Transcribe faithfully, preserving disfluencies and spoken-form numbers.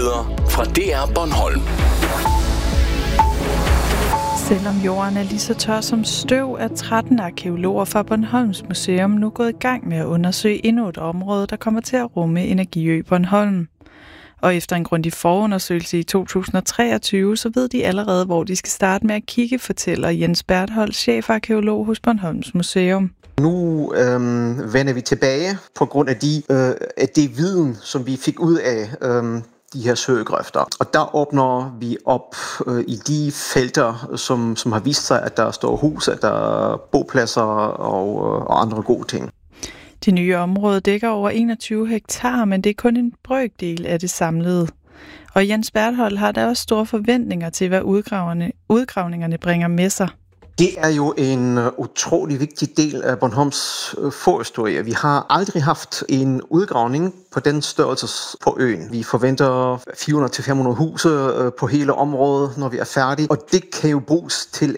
Nyheder fra D R Bornholm. Selvom jorden er lige så tør som støv, er tretten arkæologer fra Bornholms Museum nu gået i gang med at undersøge endnu et område, der kommer til at rumme Energiø Bornholm. Og efter en grundig forundersøgelse i to tusind og treogtyve, så ved de allerede, hvor de skal starte med at kigge, fortæller Jens Berthold, chefarkæolog hos Bornholms Museum. Nu øhm, vender vi tilbage på grund af de, øh, af det viden, som vi fik ud af øhm, de her søgegrøfter. Og der åbner vi op øh, i de felter, som, som har vist sig, at der står hus, at der er bopladser og, øh, og andre gode ting. Det nye område dækker over enogtyve hektar, men det er kun en brøkdel af det samlede. Og Jens Berthold har da også store forventninger til, hvad udgravningerne bringer med sig. Det er jo en utrolig vigtig del af Bornholms forhistorie. Vi har aldrig haft en udgravning på den størrelse på øen. Vi forventer fire hundrede til fem hundrede huse på hele området, når vi er færdige. Og det kan jo bruges til